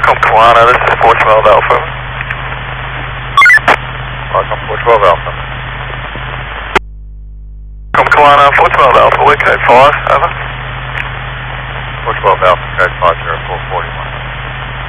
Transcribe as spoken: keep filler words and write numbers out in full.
Welcome Kiwana, this is four twelve Alpha. Welcome four twelve Alpha. Welcome Kiwana, four twelve Alpha, we're code five, over. four twelve Alpha, code five.